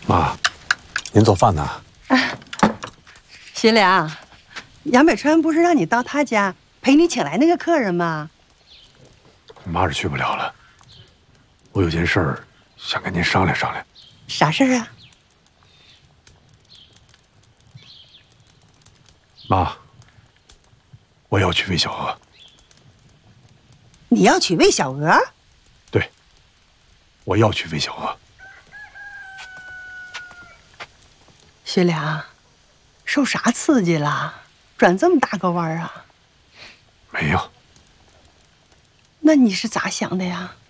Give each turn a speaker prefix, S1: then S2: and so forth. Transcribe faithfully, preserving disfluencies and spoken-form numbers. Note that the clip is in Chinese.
S1: 妈，您做饭呢？
S2: 哎，徐良，杨北川不是让你到他家陪你请来那个客人吗？
S1: 恐怕是去不了了。我有件事儿想跟您商量商量。
S2: 啥事儿啊？
S1: 妈，我要去喂小鹅。
S2: 你要去喂小鹅？
S1: 对，我要去喂小鹅。
S2: 徐良，受啥刺激了？转这么大个弯儿啊？
S1: 没有。
S2: 那你是咋想的呀？